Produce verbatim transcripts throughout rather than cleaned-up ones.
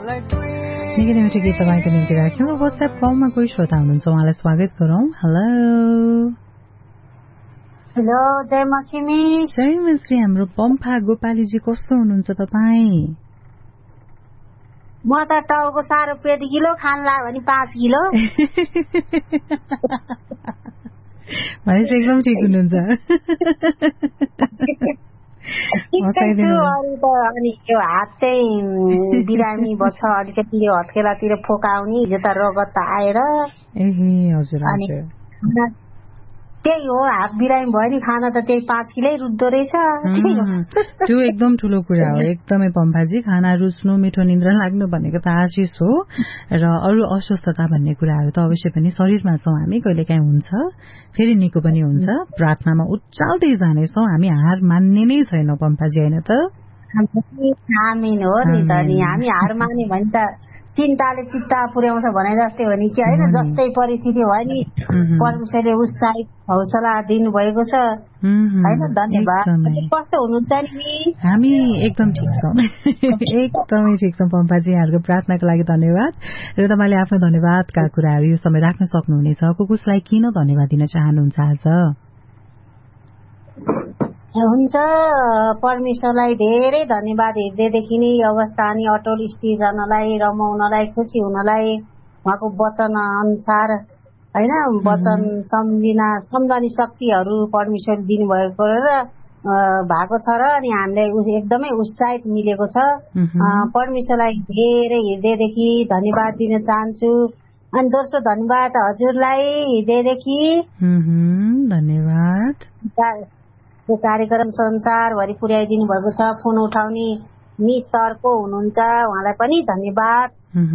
निकै नै मिठो गीत तपाईँको निम्ति राख्यौँ। अब व्हाट्सएप कलमा कोही श्रोता हुनुहुन्छ, उहाँलाई स्वागत गरौँ। हेलो हेलो, जय मसिमी। जय मसिमी। हाम्रो पम्फा गोपालीजी कस्तो हुनुहुन्छ तपाईँ? म त टाउको साह्रो पेट किलो खान लाग्यो भने पाँच किलो भनेपछि एकदम ठिक हुनुहुन्छ। अनि यो हात चाहिँ बिरामी बस्छ, अलिकति यो हत्केलातिर फोकाउने, हिजो त रगत त आएर ए हजुर हजुर त्यही हो, हात बिरामी भयो नि, खाना त त्यही पाँच किलै रुच्दो रहेछ। त्यो एकदम ठुलो कुरा हो एकदमै पम्फाजी। खाना रुच्नु, मिठो निन्द्रा लाग्नु भनेको त आशिष हो, र अरू अस्वस्थता भन्ने कुराहरू त अवश्य पनि शरीरमा छौँ हामी, कहिलेकाहीँ हुन्छ, फेरि निको पनि हुन्छ। प्रार्थनामा उचाल्दै जानेछौँ हामी, हार मान्ने नै छैनौँ पम्फाजी, होइन त? आमीन हो नि त। नि हामी हार माने भने त चिन्ताले चित्ता पुर्याउँछ भने जस्तै हो नि कि होइन। जस्तै परिस्थिति भयो नि, परमेश्वरले उत्साहित हौसला दिनुभएको छ होइन। धन्यवाद। कस्तो हुनुहुन्छ नि? हामी एकदम ठिक छौँ, एकदमै ठिक छौँ पम्फाजी। यहाँहरूको प्रार्थनाको लागि धन्यवाद। र तपाईँले आफ्नो धन्यवादका कुराहरू यो समय राख्न सक्नुहुनेछ। को कसलाई किन धन्यवाद दिन चाहनुहुन्छ आज? हुन्छ, परमेश्वरलाई धेरै धन्यवाद। हृदयदेखि नै अवस्था अनि अटोल स्थिरजनालाई, रमाउनलाई, खुसी हुनलाई, उहाँको वचन अनुसार होइन, वचन सम्झिन सम्झने शक्तिहरू परमेश्वर दिनुभएको र भएको छ, र अनि हामीलाई एकदमै उत्साहित मिलेको छ। परमेश्वरलाई धेरै हृदयदेखि धन्यवाद दिन चाहन्छु। अनि दोस्रो धन्यवाद हजुरलाई हृदयदेखि धन्यवाद। यो कार्यक्रम संसारभरि पुर्याइदिनु भएको छ। फोन उठाउने मिस सरको हुनुहुन्छ, उहाँलाई पनि धन्यवाद।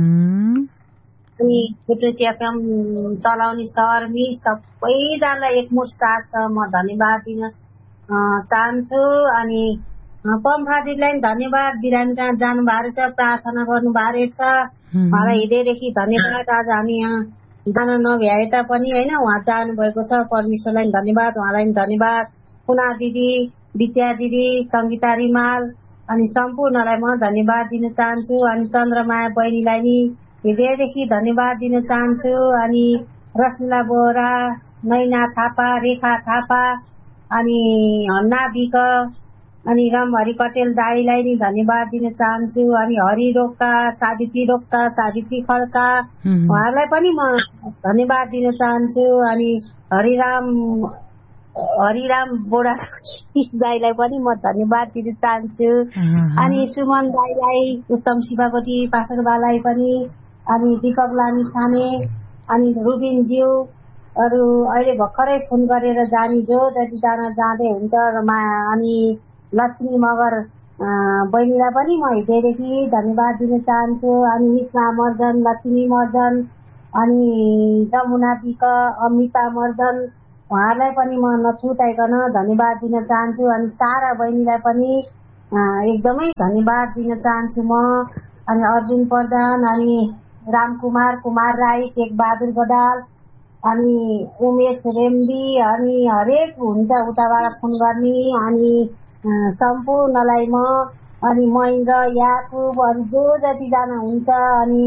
अनि फुटुसी एफएम चलाउने सर मिस सबैजनालाई एकमुठ साथ छ, म धन्यवाद दिन चाहन्छु। अनि पम्फाजीलाई धन्यवाद, बिरामी कहाँ जानु भएको छ, प्रार्थना गर्नु भएको छ, उहाँलाई हृदयदेखि धन्यवाद। आज हामी यहाँ जान नभ्याए तापनि होइन, उहाँ जानुभएको छ, परमेश्वरलाई धन्यवाद, उहाँलाई धन्यवाद। पुना दिदी, विद्या दिदी, सङ्गीता रिमाल अनि सम्पूर्णलाई म धन्यवाद दिन चाहन्छु। अनि चन्द्रमाया बहिनीलाई नि हृदयदेखि धन्यवाद दिन चाहन्छु। अनि रश्मिला बोरा, नैना थापा, रेखा थापा अनि हन्ना विक अनि रमहरि कटेल दाईलाई नि धन्यवाद दिन चाहन्छु। अनि हरि रोक्का, सावित्री रोक्का, सावित्री खड्का, उहाँहरूलाई पनि म धन्यवाद दिन चाहन्छु। अनि हरिराम हरिराम बोडा दाईलाई पनि म धन्यवाद दिन चाहन्छु। अनि सुमन दाईलाई, उत्तम शिवाकोटी पासरबालाई पनि, अनि दीपक लामी छाने, अनि रुबिनज्यू अरू अहिले भर्खरै फोन गरेर जाने जो जति जान जाँदै हुन्छ र मा अनि लक्ष्मी मगर बहिनीलाई पनि म हृदयदेखि धन्यवाद दिन चाहन्छु। अनि निस्मा मर्जन, लक्ष्मी मर्जन अनि जमुना विक, अमिता मर्जन, उहाँहरूलाई पनि म नछुटाइकन धन्यवाद दिन चाहन्छु। अनि सारा बहिनीलाई पनि एकदमै धन्यवाद दिन चाहन्छु म। अनि अर्जुन प्रधान, अनि रामकुमार कुमार राई, टेक बहादुर गदाल, अनि उमेश रेम्बी, अनि हरेक हुन्छ उताबाट फोन गर्ने, अनि सम्पूर्णलाई म, अनि महेन्द्र याकुब, अनि जो जतिजना हुन्छ, अनि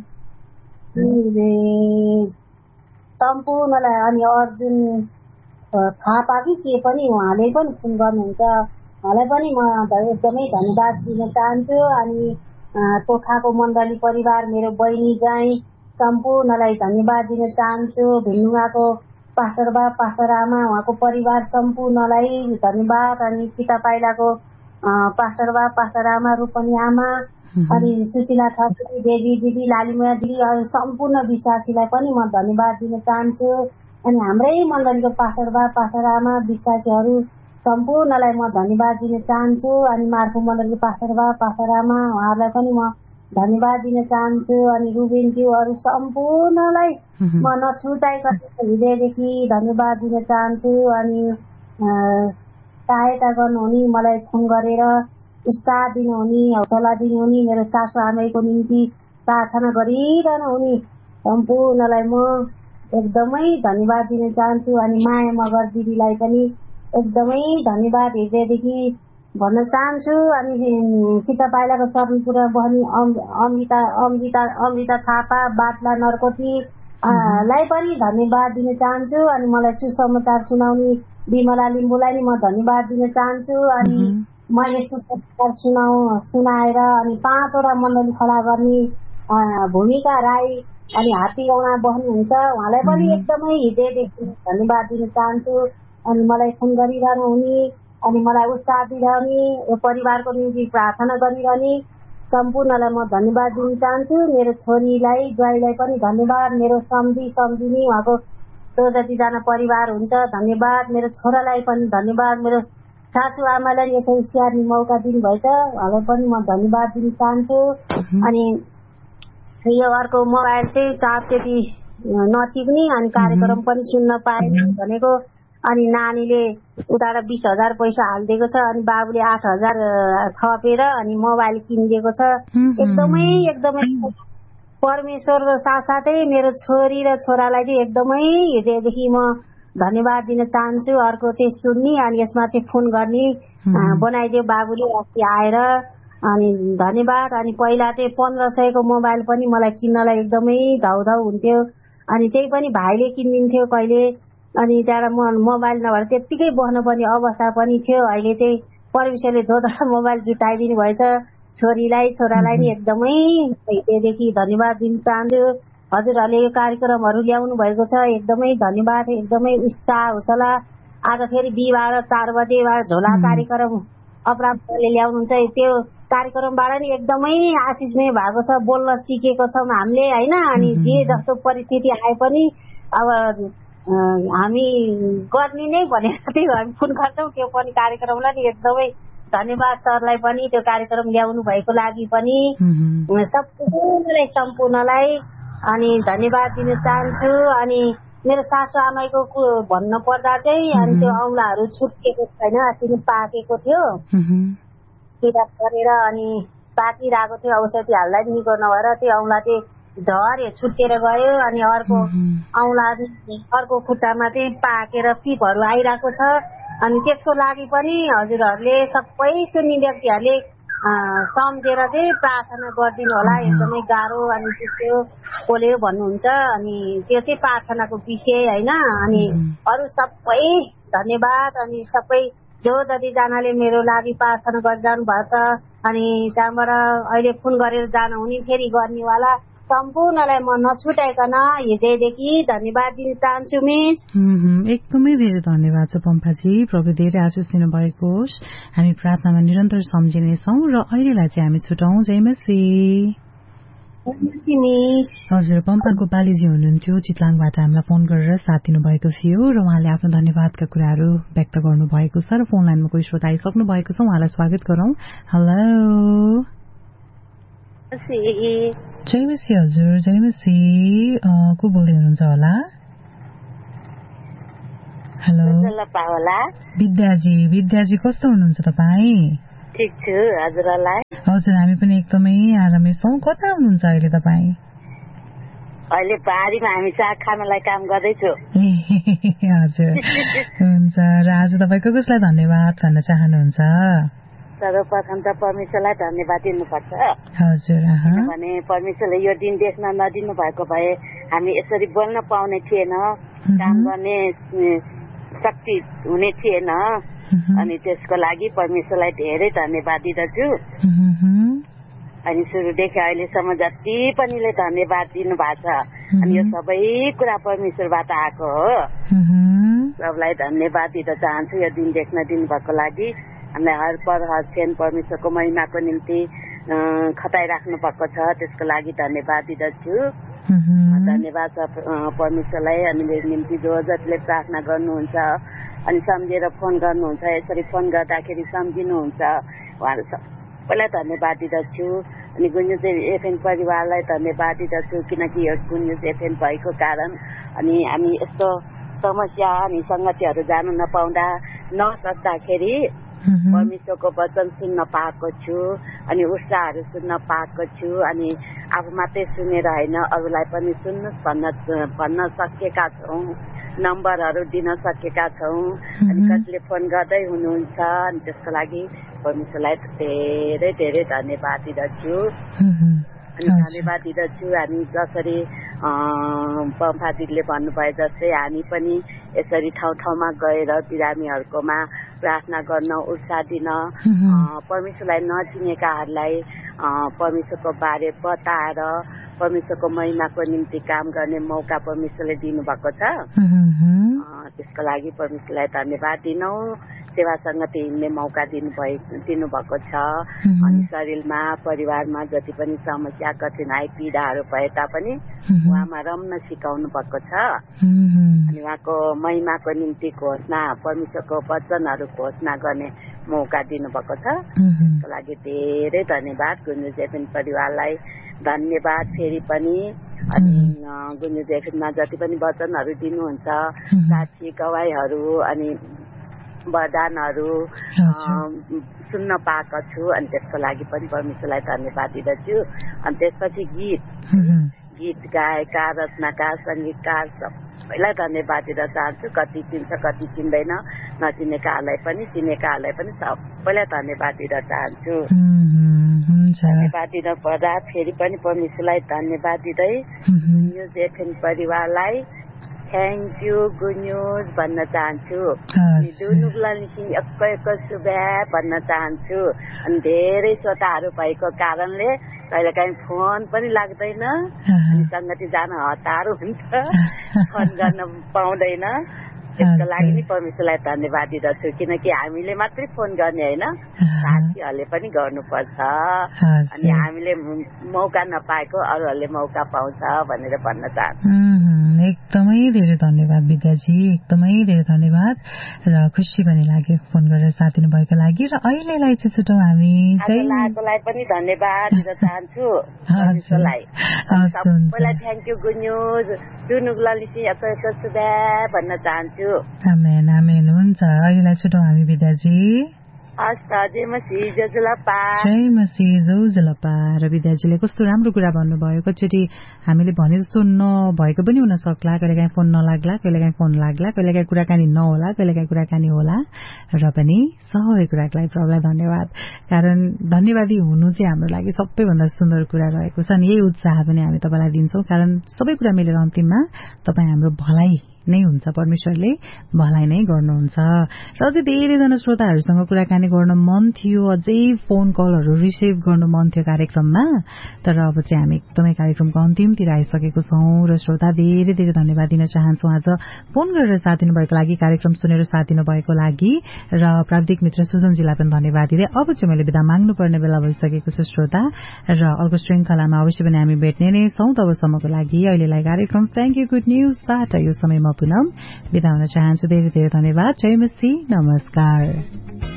सम्पूर्णलाई, अनि अर्जुन थापा कि के पनि उहाँले पनि फोन गर्नुहुन्छ, उहाँलाई पनि म एकदमै धन्यवाद दिन चाहन्छु। अनि तोखाको मण्डली परिवार, मेरो बहिनी गाई सम्पूर्णलाई धन्यवाद दिन चाहन्छु। भिन्नुवाको पास्टरबा पास्टर आमा, उहाँको परिवार सम्पूर्णलाई धन्यवाद। अनि सीता पाइलाको पास्टरबा पास्टर आमा, रूपनी आमा, अनि सुशीला ठकुरी, देवी दिदी, लालिमा दिदी, अरू सम्पूर्ण विश्वासीलाई पनि म धन्यवाद दिन चाहन्छु। अनि हाम्रै मण्डलीको पास्टरबा पास्टर आमा, विश्वासीहरू सम्पूर्णलाई म धन्यवाद दिन चाहन्छु। अनि मार्फु मण्डलीको पास्टरबा पास्टर आमा, उहाँहरूलाई पनि म धन्यवाद दिन चाहन्छु। अनि रुबिनज्यू अरू सम्पूर्णलाई म नछुटाइकन हृदयदेखि धन्यवाद दिन चाहन्छु। अनि सहायता गर्नुहुने, मलाई फोन गरेर उत्साह दिनुहुने, हौसला दिनुहुने, मेरो सासु आमैको निम्ति प्रार्थना गरिरहनु हुने सम्पूर्णलाई म एकदमै धन्यवाद दिन चाहन्छु। अनि माया मगर दिदीलाई पनि एकदमै धन्यवाद हृदयदेखि भन्न चाहन्छु। अनि सीता पाइलाको शरणपुरा बहनी अमृता अमृता अमृता थापा बाटला नरकोटी लाई पनि धन्यवाद दिन चाहन्छु। अनि मलाई सुसमाचार सुनाउने विमला लिम्बूलाई नि म धन्यवाद दिन चाहन्छु। अनि मैले सुसमाचार सुनाउ सुनाएर अनि पाँचवटा मण्डली खडा गर्ने भूमिका राई अनि हात्ती गाउँमा बस्नुहुन्छ, उहाँलाई पनि एकदमै हृदयदेखि धन्यवाद दिन चाहन्छु। अनि मलाई फोन गरिरहनु हुने अनि मलाई उत्साह दिइरहने यो परिवारको निम्ति प्रार्थना गरिरहने सम्पूर्णलाई म धन्यवाद दिन चाहन्छु। मेरो छोरीलाई ज्वाइँलाई पनि धन्यवाद, मेरो सम्झी सम्झिनी उहाँको सो जतिजना परिवार हुन्छ धन्यवाद, मेरो छोरालाई पनि धन्यवाद, मेरो सासु आमालाई यसरी स्याहार्ने मौका दिनुभएछ उहाँलाई पनि म धन्यवाद दिन चाहन्छु। अनि यो अर्को मोबाइल चाहिँ चार्ज त्यति नटिक्ने अनि कार्यक्रम पनि सुन्न पाएन भनेको। अनि नानीले उताबाट बिस हजार पैसा हालिदिएको छ अनि बाबुले आठ हजार थपेर अनि मोबाइल किनिदिएको छ। एकदमै एकदमै परमेश्वर साथसाथै मेरो छोरी र छोरालाई चाहिँ एकदमै हृदयदेखि म धन्यवाद दिन चाहन्छु। अर्को चाहिँ सुन्ने अनि यसमा चाहिँ फोन गर्ने बनाइदियो बाबुले अस्ति आएर, अनि धन्यवाद। अनि पहिला चाहिँ पन्ध्र सयको मोबाइल पनि मलाई किन्नलाई एकदमै धाउधाउ हुन्थ्यो अनि त्यही पनि भाइले किनिदिन्थ्यो कहिले। अनि त्यहाँबाट म मोबाइल नभएर त्यत्तिकै बस्नुपर्ने अवस्था पनि थियो। अहिले चाहिँ परमेश्वरले दोधरा मोबाइल जुटाइदिनु भएछ। छोरीलाई छोरालाई नि एकदमै हृदयदेखि धन्यवाद दिन चाहन्छु। हजुरहरूले यो कार्यक्रमहरू ल्याउनु भएको छ एकदमै धन्यवाद, एकदमै उत्साह हौसला। आज फेरि बिहिबार चार बजेबाट झोला कार्यक्रम अपराधले ल्याउनुहुन्छ, त्यो कार्यक्रमबाट नि एकदमै आशिषमय भएको छ, बोल्न सिकेको छौँ हामीले होइन। अनि जे जस्तो परिस्थिति आए पनि अब हामी गर्ने नै भनेर चाहिँ हामी फोन गर्छौँ। त्यो पनि कार्यक्रमलाई नि एकदमै धन्यवाद सरलाई पनि त्यो कार्यक्रम ल्याउनु भएको लागि पनि सबैलाई सम्पूर्णलाई अनि धन्यवाद दिन चाहन्छु। अनि मेरो सासु आमाको भन्न पर्दा चाहिँ अनि त्यो औँलाहरू छुट्टिएको छैन, अस्ति पाकेको थियो किरा परेर अनि पाकिरहेको थियो, औषधि हाल्दा निको नभएर त्यो औँला चाहिँ झर्यो छुट्टिएर गयो। अनि अर्को औँला अर्को खुट्टामा चाहिँ पाकेर पिपहरू आइरहेको छ। अनि त्यसको लागि पनि हजुरहरूले सबै सुन्ने व्यक्तिहरूले सम्झेर चाहिँ प्रार्थना गरिदिनु होला। एकदमै गाह्रो अनि त्यो पोल्यो भन्नुहुन्छ अनि त्यो चाहिँ प्रार्थनाको विषय होइन। अनि अरू सबै धन्यवाद। अनि सबै जो जतिजनाले मेरो लागि प्रार्थना गरिरहनु भएको छ अनि त्यहाँबाट अहिले फोन गरेर जानुहुने फेरि गर्नेवाला सम्पूर्णलाई म नछुटाइकन हृदयदेखि धन्यवाद दिन चाहन्छु मिस। एकदमै धेरै धन्यवाद छ पम्फाजी, प्रभु धेरै आशिष दिनुभएको होस्। हामी प्रार्थनामा निरन्तर सम्झिनेछौँ र अहिलेलाई चाहिँ हामी छुटाउँ। जय मसी। हजुर पम्फाको पालीजी हुनुहुन्थ्यो चितलाङबाट हामीलाई फोन गरेर साथ दिनुभएको थियो र उहाँले आफ्नो धन्यवादका कुराहरू व्यक्त गर्नुभएको छ र फोन लाइनमा कोही श्रोता आइसक्नु भएको छ, उहाँलाई स्वागत गरौँ। हेलो जय मसी। हजुर जय मसी, को बोल्दै हुनुहुन्छ होला? हेलो विद्याजी। विद्याजी कस्तो हुनुहुन्छ तपाईँ? ठिक छु हजुरलाई। हजुर हामी पनि एकदमै आरामै छौँ। कता हुनुहुन्छ अहिले तपाईँ? अहिले पहाडीमा हामी साग खानलाई काम गर्दैछु। हजुर हुन्छ। र आज तपाईँ को कसलाई धन्यवाद भन्न चाहनुहुन्छ? सर्वप्रथम त परमेश्वरलाई धन्यवाद दिनुपर्छ। हजुर। किनभने परमेश्वरले यो दिन देख्न नदिनु भएको भए हामी यसरी बोल्न पाउने थिएन, काम गर्ने शक्ति हुने थिएन। अनि त्यसको लागि परमेश्वरलाई धेरै धन्यवाद दिँदछु। अनि सुरुदेखि अहिलेसम्म जति पनिले धन्यवाद दिनु भएको छ अनि यो सबै कुरा परमेश्वरबाट आएको हो। सबलाई धन्यवाद दिन चाहन्छु यो दिन देख्न दिनुभएको लागि। हामीलाई हर पर हर क्षण परमेश्वरको महिमाको निम्ति खटाइराख्नु भएको छ, त्यसको लागि धन्यवाद दिँदछु। धन्यवाद छ परमेश्वरलाई। अनि मेरो निम्ति जो जतिले प्रार्थना गर्नुहुन्छ अनि सम्झेर फोन गर्नुहुन्छ, यसरी फोन गर्दाखेरि सम्झिनुहुन्छ, उहाँहरू सबैलाई धन्यवाद दिँदछु। अनि गुन्युज एफएम परिवारलाई धन्यवाद दिँदछु किनकि यो गुन्युज एफएम भएको कारण अनि हामी यस्तो समस्या अनि सङ्गतिहरू जानु नपाउँदा नसक्दाखेरि परमेश्वरको वचन सुन्न पाएको छु अनि उत्साहहरू सुन्न पाएको छु। अनि आफू मात्रै सुनेर होइन अरूलाई पनि सुन्नुहोस् भन्न भन्न सकेका छौँ, नम्बरहरू दिन सकेका छौँ। अनि कतिले फोन गर्दै हुनुहुन्छ अनि त्यसको लागि परमेश्वरलाई धेरै धेरै धन्यवाद दिँदछु। अनि धन्यवाद दिँदछु हामी जसरी पम्फा दिदीले भन्नुभयो जस्तै हामी पनि यसरी ठाउँ ठाउँमा गएर बिरामीहरूकोमा प्रार्थना गर्न उत्साह दिन परमेश्वरलाई नचिनेकाहरूलाई परमेश्वरको बारे बताएर परमेश्वरको महिमाको निम्ति काम गर्ने मौका परमेश्वरले दिनुभएको छ। त्यसको लागि परमेश्वरलाई धन्यवाद दिनौँ। सेवा सङ्गति हिँड्ने मौका दिनुभए दिनुभएको छ। अनि शरीरमा परिवारमा जति पनि समस्या कठिनाइ पीडाहरू भए तापनि उहाँमा रम्न सिकाउनु भएको छ। अनि उहाँको महिमाको निम्ति घोषणा परमेश्वरको वचनहरू घोषणा गर्ने मौका दिनुभएको छ। त्यसको लागि धेरै धन्यवाद। गुन्जु जेफिन परिवारलाई धन्यवाद फेरि पनि। अनि गुन्जु जेफिनमा जति पनि वचनहरू दिनुहुन्छ साक्षी गवाईहरू अनि वरदानहरू सुन्न पाएको छु। अनि त्यसको लागि पनि परमेश्वरलाई धन्यवाद दिँदछु। अनि त्यसपछि गीत गीत गायका रचनाकार सङ्गीतकार सबैलाई धन्यवाद दिन चाहन्छु। कति चिन्छ कति चिन्दैन, नचिनेकाहरूलाई पनि चिनेकाहरूलाई पनि सबैलाई धन्यवाद दिन चाहन्छु। धन्यवाद दिन पर्दा फेरि पनि परमेश्वरलाई धन्यवाद दिँदै न्युज एफएम परिवारलाई थ्याङ्क यू गुड न्युज भन्न चाहन्छु। दुनुलाई एक्क एक्क शुभ्या भन्न चाहन्छु। अनि धेरै श्रोताहरू भएको कारणले कहिलेकाहीँ फोन पनि लाग्दैन। अनि सङ्गति जान हतार हुन्छ, फोन गर्न पाउँदैन। त्यसको लागि नि परमेश्वरलाई धन्यवाद दिँदछु। किनकि हामीले मात्रै फोन गर्ने होइन, साथीहरूले पनि गर्नुपर्छ। अनि हामीले मौका नपाएको अरूहरूले मौका पाउँछ भनेर भन्न चाहन्छु। एकदमै धेरै धन्यवाद विद्याजी, एकदमै धेरै धन्यवाद र खुसी पनि लाग्यो फोन गरेर साथ दिनुभएको लागि। र अहिलेलाई चाहिँ छुटौँ हामी चाहिँ पनि धन्यवाद दिन चाहन्छु। परमेश्वरलाई सबैलाई थ्याङ्क यू गुड न्युज दुनुलाई भन्न चाहन्छु। आमेन आमेन। हुन्छ, अहिलेलाई छुटौँ हामी विद्याजी। जय मसीह जोजुलपा। जय मसीह जोजुलपा। र विद्याजीले कस्तो राम्रो कुरा भन्नुभयो। कतिचोटि हामीले भने जस्तो नभएको पनि हुन सक्ला, कहिलेकाहीँ फोन नलाग्ला, कहिलेकाहीँ फोन लाग्ला, कहिलेकाहीँ कुराकानी नहोला, कहिलेकाहीँ कुराकानी होला। र पनि सबै कुराको लागि प्रभुलाई धन्यवाद। कारण धन्यवादी हुनु चाहिँ हाम्रो लागि सबैभन्दा सुन्दर कुरा रहेको छ। अनि यही उत्साह पनि हामी तपाईँलाई दिन्छौँ। कारण सबै कुरा मिलेर अन्तिममा तपाईँ हाम्रो भलाइ नै हुन्छ, परमेश्वरले भलाइ नै गर्नुहुन्छ। र अझै धेरैजना श्रोताहरूसँग कुराकानी गर्न मन थियो, अझै फोन कलहरू रिसिभ गर्नु मन थियो कार्यक्रममा। तर अब चाहिँ हामी एकदमै कार्यक्रमको अन्तिमतिर आइसकेको छौँ। र श्रोता धेरै धेरै धन्यवाद दिन चाहन्छौँ आज फोन गरेर साथ दिनुभएको लागि, कार्यक्रम सुनेर साथ दिनुभएको लागि। र प्राविधिक मित्र सुजनजीलाई पनि धन्यवाद दिँदै अब चाहिँ मैले बिदा माग्नुपर्ने बेला भइसकेको छ श्रोता। र अर्को श्रृङ्खलामा अवश्य पनि हामी भेट्ने नै छौँ। तबसम्मको लागि अहिलेलाई कार्यक्रम थ्याङ्क यू गुड न्युजबाट यो समयमा पुनः बिदा हुन चाहन्छु। धेरै धेरै धन्यवाद। जय मसीह, नमस्कार।